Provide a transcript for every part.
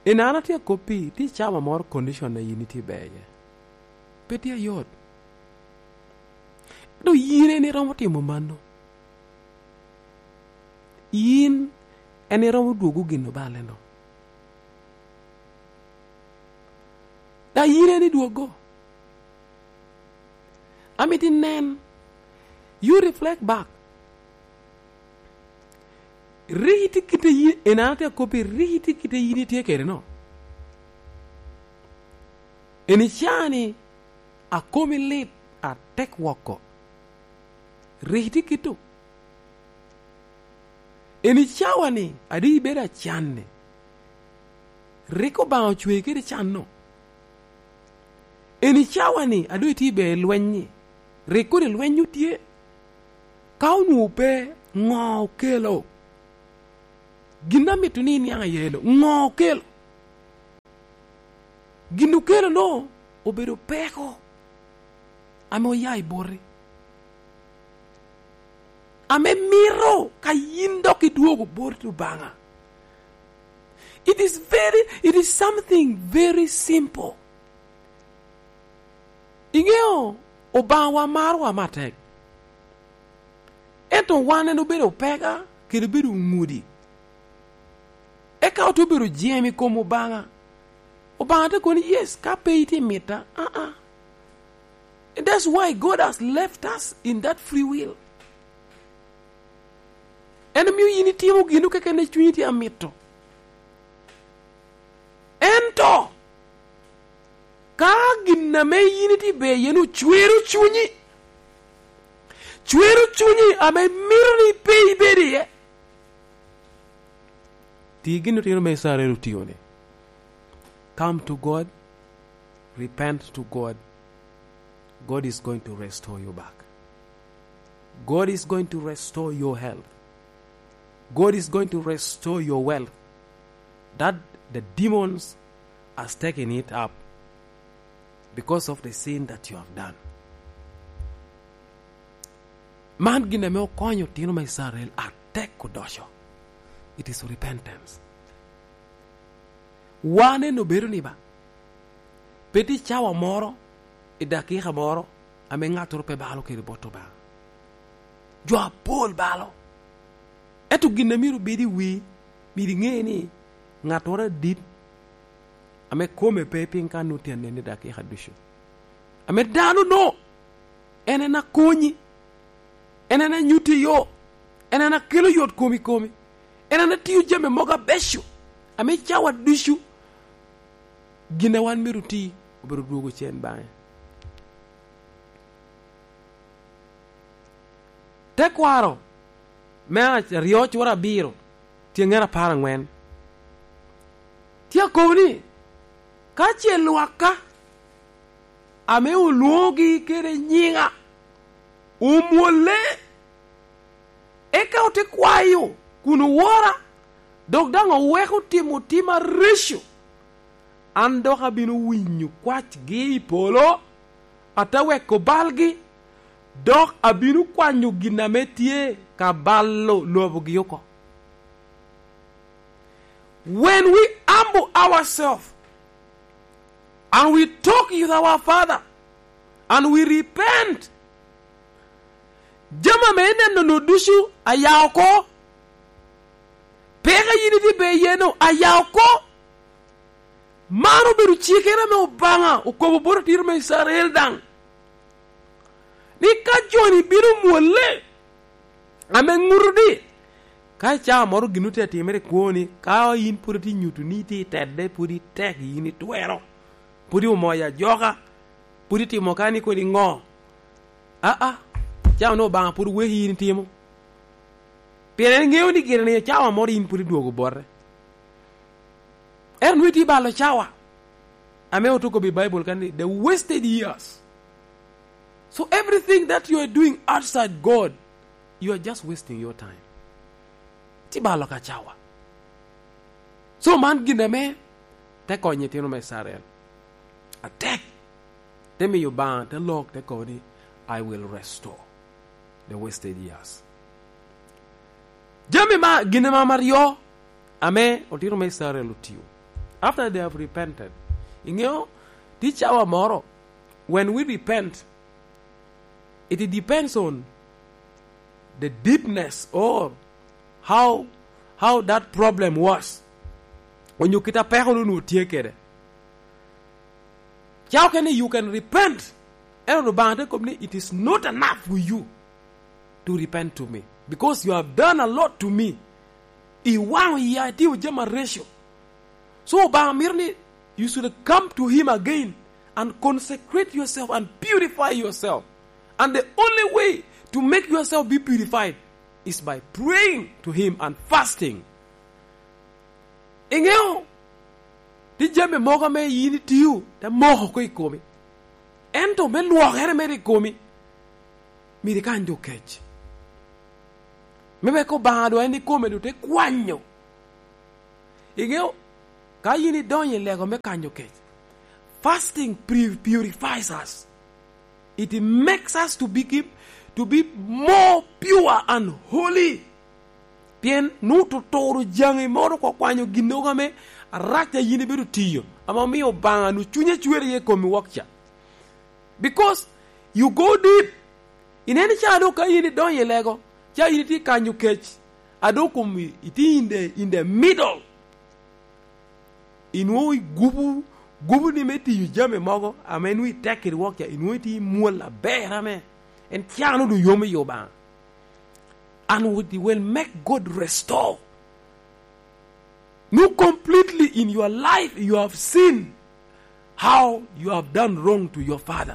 Inana tia kopi ti chama mor condition na yini ti beye. Petia yot. Do yine ni romo timo mano. Yin eni romo duogo gino bale no. Da yine ni duogo. Amiti nen. You reflect back. Rihiti kita yi enate kopi rihiti kita yini tie kere no. Eni chani a komi lit a tek wako. Rihiti kitu. Eni chawani adi ibeda channe. Riko bao chwe kere channo. Eni chawani adu iti be lwenyi. Riko de lwenyu tie. Kaunu pe ngau kelo. Gina mitu nini anga yelo. Ngau kelo. Ginu kelo no. Obedo peko. Ame oyai bori. Ame miro. Kayindo kiduogo bori tu banga. It is something very simple. Ingeo. Obawa marwa matek. Eto wane no bedo pega. Kede bedo ngudi. Eka otu bedo jemi komo banga. Obanga te koni yes. Ka peiti mita. And that's why God has left us in that free will. And mi yini timo ginu keke ne chuniti amito. Ento. Ka ginna me yini ti be yenu chweru chunyi. Chweru chunyi ame mirni pei bedi ye. Tiginu tino me sare rutione. Come to God. Repent to God. God is going to restore you back. God is going to restore your health. God is going to restore your wealth. That the demons has taken it up because of the sin that you have done. Man gina me okonyo tino ma Israel atek kodosho. It is repentance. Wane no beru ni ba. Peti chawa moro. Idakika moro. Ame ngatoro pe balo kiri boto ba. Jwa pol balo. Eto gina miru bidi wi. Bidi ngeni. Ngatora dit. Ame kome pe pinka nuti anene dakika dusho. Ame danu no. Ene na konyi. Ene na nyuti yo. Ene na kilo yot komi. Ene na tiyu jeme moga besho. Ame chawa dushu. Gina wan miru ti. Uberu duogo chen bae. Tekwaro. Mea rioch wara biro. Tia ngera para ngwen. Tia kovni. Kache luaka. Ame uluogi kere nyinga. Umwole. Eka ote kwayo. Kunu wara. Dogdango weko timutima rishu. Ando habinu winyu kwach gi polo. Ata weko balgi. Dok abinu kwanyu ginametie kaballo lobugi yoko. When we humble ourselves and we talk with our Father and we repent, jama mene no dushu ayako. Pega yini be yeno ayako. Maro beru chikera me obanga ukobo boro tir me Israel dang. Ni ka joni biru mwole. Ame ngurudi. Ka cha moro ginute atimere kuoni. Ka yin puriti nyutu niti tedde puri tek yini tuero. Puri umoya joka. Puri timo kani kodi ngo. Cha no banga puri wehi yini timo. Pere ngeo ni kire ne cha moro yin puri duogo borre. Nwiti balo chawa. Ame otoko bi Bible kandi the wasted years. So everything that you are doing outside God, you are just wasting your time. Tibalo ka chawa. So man giname te konye tino me Israel. Attack. Tell me you ban the Lord te kodi I will restore the wasted years. Jami ma ginema Mario ame otino me Israel utiu. after they have repented. Teach our moro. When we repent, it depends on the deepness or how that problem was. When you kita peholu no tiekere. You can repent. It is not enough for you to repent to me, because you have done a lot to me. So you should come to him again and consecrate yourself and purify yourself. And the only way to make yourself be purified is by praying to him and fasting. Ti jeme moga me yini tiu ta moho ko ikomi ento me luo here me ikomi mi de kanjo kech me be ko baado eni kome do te kwanyo ka yini donye lego me kanjo kech. Fasting purifies us. It makes us to be more pure and holy. Pien nu to toru jangi moro ko kwanyo ginoga me rakta yini beru tiyo ama mi obanga nu chunye chwere ye komi wakcha, because you go deep in any chado ka yini don ye lego cha yini ti kanyu kech ado komi iti in the middle inwo gubu ni meti yu jame mogo amen we take it wakcha inwo ti muola bera me en chano du yomi yoba, and will make God restore. No, completely in your life you have seen how you have done wrong to your father.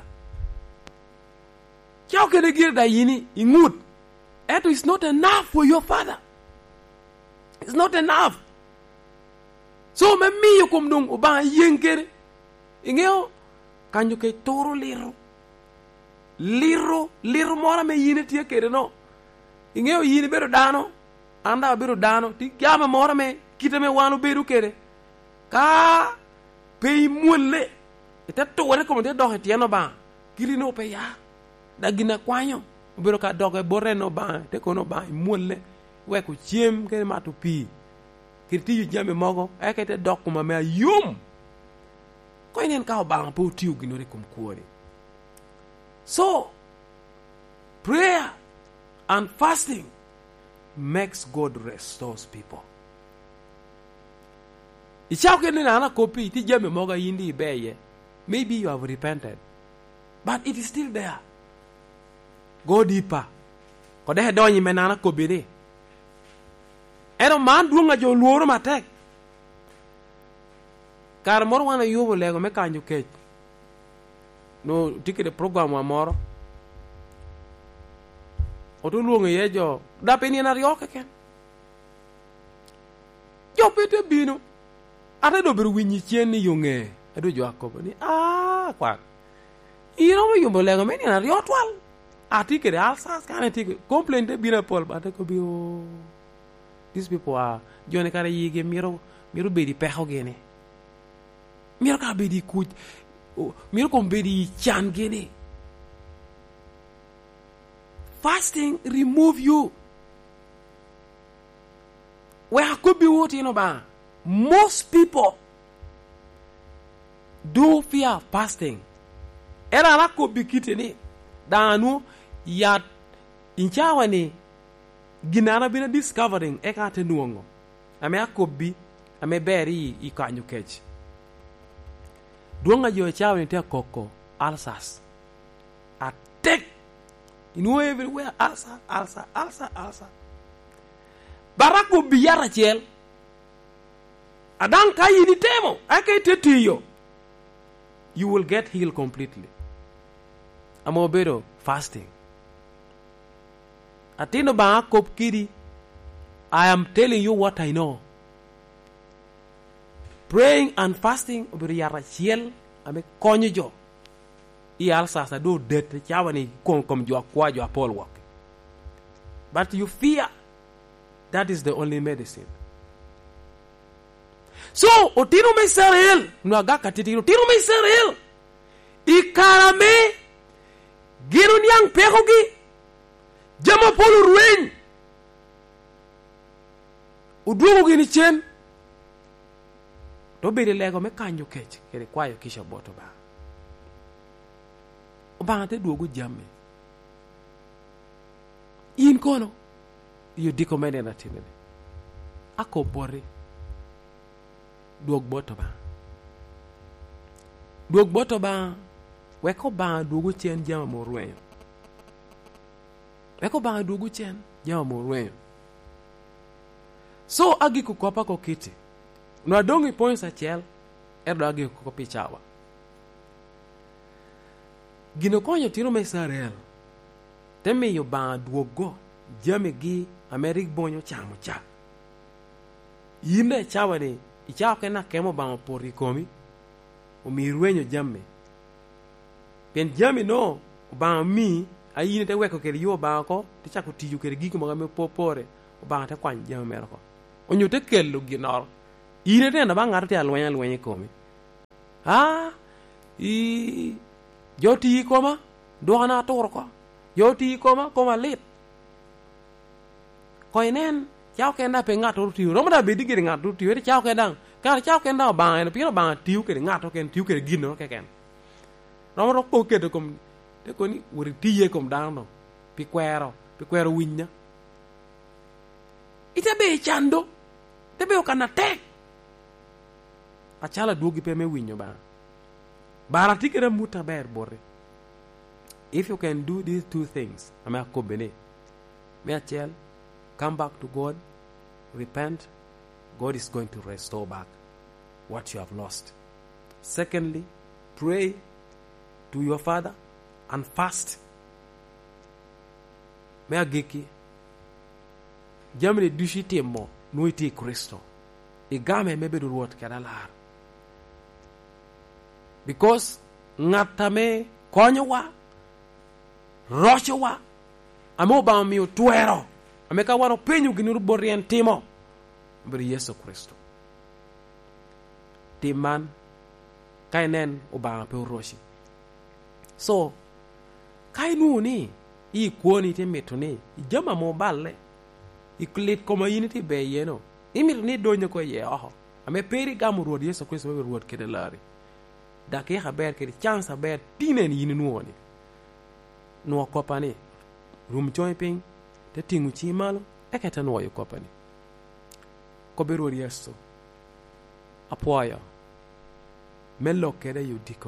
It is not enough for your father. It's not enough. So me you come dong uba yenkere. Ingeo kan you ke toro liro mora me yini tie kere no. Ingeo yini beru dano anda beru dano ti kama mora me kita me wanu beru kere ka pei mulle ita to wore ko de dohe tieno ba kiri no pe ya dagina kwanyo beru ka doge borre no ba te ko no ba mulle we ko chiem kere matu pi kirti yu jame mogo e ke te dok ma me yum ko inen ka ba po tiu gino re kum kuore. So prayer and fasting makes God restores people. Maybe you have repented, but it is still there. Go deeper. Kodehe donyi menana kobiri. Ero man duonga jo luoro matek. Kar moro wana yubo lego me kanyo kech. No tiki de program wa moro. Oto luonga yejo dapeni na rioke ken. Jo pete bino. Ate do beru winyi chien ni yunge. Ado jo akobo ni kwa. Iro me yumbo lego me ni na riotwal. Atike de alsas kane tike complain de bina pol bate ko bi o. These people are jone kare yige miro bedi peho gene. Miro ka bedi kuj. Miro kom bedi chan gene. Fasting remove you. Where could be what you know ba? Most people do fear fasting. Era la ko bikite ni danu ya inchawa ni ginana bina discovering ekate nuongo. Ame akobi ame beri ikanyu kech. Duonga jo chawa ni te koko alsas. Attack. You everywhere alsa. Barako biyara chel. Adan kayi ni temo. Ake tetiyo. You will get healed completely. Amobedo fasting. Atino ba akop kidi. I am telling you what I know. Praying and fasting obiyara chel ame konyo. I alsa sa do det chawani kom jo akwa jo apol work. But you fear. That is the only medicine. So, otino me serel, no agaka titiro, otino me serel. Ikarame, girun yang pehogi, jama polu ruin. Udugo gini chen. to bede lego me kanyo kech kede kwayo kisha boto ba obanga te duogo jamme in kono iyo diko mene na timene ako bori duog boto ba weko ba duogo chen jama morweyo so agi kukopa ko kiti no adongi points achiel erdo agi ko pichawa gino konyo tiro me Israel temiyo ba duogo jame gi Amerik bonyo chamo cha yinde chawa ni ichawa kena kemo ba pori komi umirwenyo jamme pen jame no ba mi ayine te weko kere yo ba ko te chako tiyo kere giko magame popore ba te kwan jame merko onyo te kello ginor ine te na ba ngaro te alwenya komi joti koma doana tor ko joti koma lit koinen chao kenda pe ngato tiyo romo da bedi gere ngato tiyo te chao kenda ba en piro ba tiyo kere ngato ken tiyo kere gino ke ken romo ro ko kedo kom te koni wori tiye kom dano pi kwero winya ite be chando te be okana tek achala duogi pe me winyo ba barati kera muta ber borre if you can do these two things ama kombine me achel come back to God, repent, God is going to restore back what you have lost. Secondly, pray to your Father and fast. Me ageki jamre dushi temo nuiti Kristo igame mebe do ruot kadalar because ngatame konyowa rochowa amoba mi tuero ameka waro penyu ginuru borien timo bri Yesu Kristo timan kainen oba pe roshi so kainu ni i kuoni te metone jama mo balle iklet koma yiniti be yeno imir ni donyo ko ye oho ame peri gamu ruod Yesu Kristo be ruod kede lari da ke haber kede chance haber tinen yinu woni no kopani rum choiping te tingu chi malo eketa no yo kopani ko be ruod Yesu apoya mello kede yudiko